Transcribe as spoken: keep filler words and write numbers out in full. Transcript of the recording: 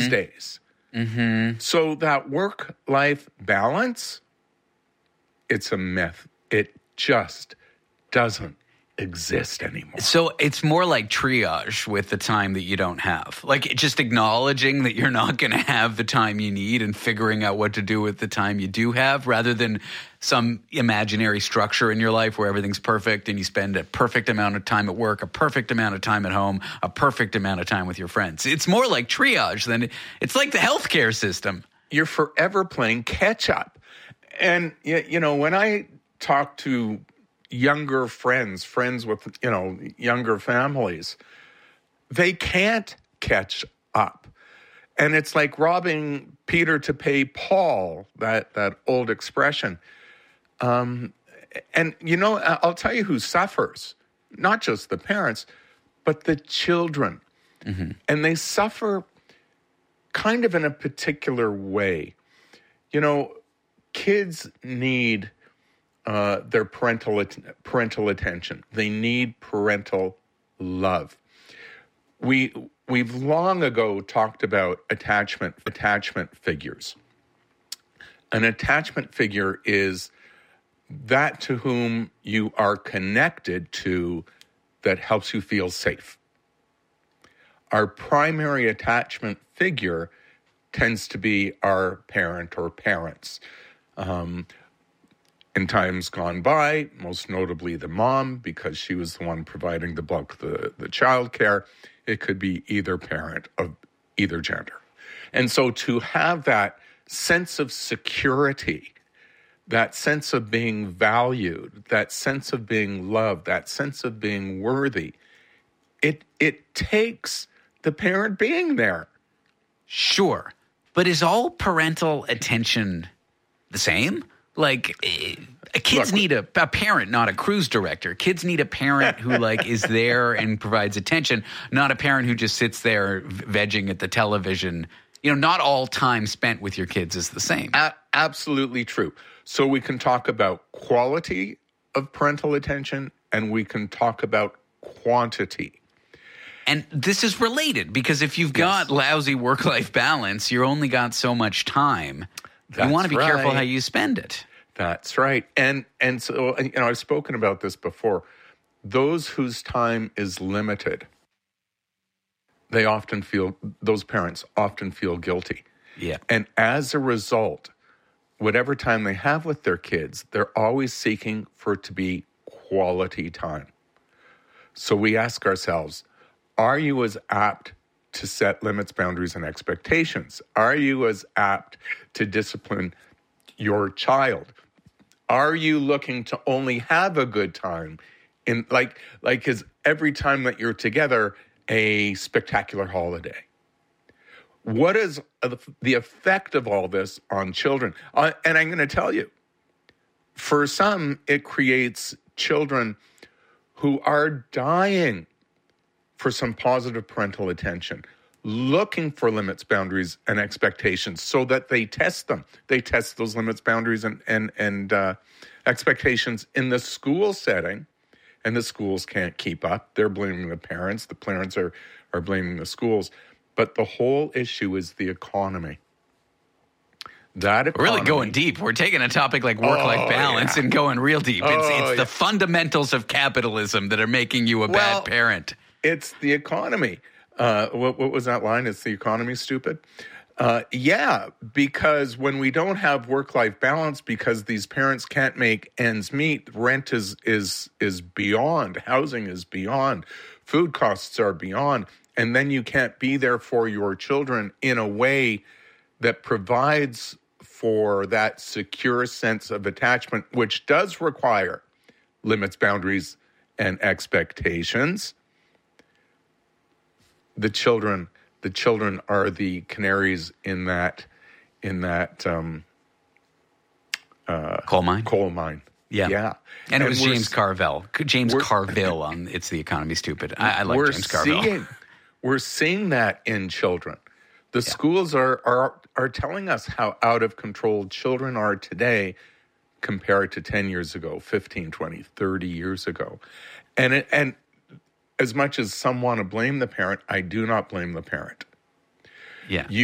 these days. Mm-hmm. So that work-life balance, it's a myth. It just doesn't exist anymore. So it's more like triage with the time that you don't have. Like just acknowledging that you're not going to have the time you need and figuring out what to do with the time you do have, rather than some imaginary structure in your life where everything's perfect and you spend a perfect amount of time at work, a perfect amount of time at home, a perfect amount of time with your friends. It's more like triage than it's like the healthcare system. You're forever playing catch up. And, you know, when I talk to younger friends, friends with, you know, younger families, they can't catch up. And it's like robbing Peter to pay Paul, that, that old expression. Um, and, you know, I'll tell you who suffers, not just the parents, but the children. Mm-hmm. And they suffer kind of in a particular way. You know, kids need Uh, their parental parental attention. They need parental love. We we've long ago talked about attachment attachment figures. An attachment figure is that to whom you are connected to that helps you feel safe. Our primary attachment figure tends to be our parent or parents. Um, In times gone by, most notably the mom, because she was the one providing the bulk of the, the child care. It could be either parent of either gender. And so to have that sense of security, that sense of being valued, that sense of being loved, that sense of being worthy, it it takes the parent being there. Sure. But is all parental attention the same? Like, kids Look, need a, a parent, not a cruise director. Kids need a parent who, like, is there and provides attention, not a parent who just sits there vegging at the television. You know, not all time spent with your kids is the same. A- absolutely true. So we can talk about quality of parental attention, and we can talk about quantity. And this is related, because if you've got yes. lousy work-life balance, you only got so much time. That's you want to be right. careful how you spend it. That's right. And and so, you know, I've spoken about this before. Those whose time is limited, they often feel, those parents often feel guilty. Yeah. And as a result, whatever time they have with their kids, they're always seeking for it to be quality time. So we ask ourselves, are you as apt to set limits, boundaries, and expectations? Are you as apt to discipline your child? Are you looking to only have a good time? In like, like is every time that you're together a spectacular holiday? What is the effect of all this on children? Uh, and I'm going to tell you, for some, it creates children who are dying for some positive parental attention, looking for limits, boundaries, and expectations so that they test them. They test those limits, boundaries, and and, and uh, expectations in the school setting, and the schools can't keep up. They're blaming the parents. The parents are, are blaming the schools. But the whole issue is the economy. That economy, We're really going deep. We're taking a topic like work-life oh, balance yeah. and going real deep. It's, oh, it's yeah. the fundamentals of capitalism that are making you a well, bad parent. It's the economy. Uh, what, what was that line? Is the economy stupid? Uh, yeah, because when we don't have work-life balance, because these parents can't make ends meet, rent is is is beyond, housing is beyond, food costs are beyond, and then you can't be there for your children in a way that provides for that secure sense of attachment, which does require limits, boundaries, and expectations. The children, the children are the canaries in that, in that um, uh, coal mine. Coal mine. Yeah, yeah. And, and it was James Carville. James we're, Carville on "It's the Economy Stupid." I, I like we're James Carville. Seeing, we're seeing that in children. The yeah. schools are are are telling us how out of control children are today compared to ten years ago, fifteen, twenty, thirty years ago, and it, and. As much as some want to blame the parent, I do not blame the parent. Yeah. You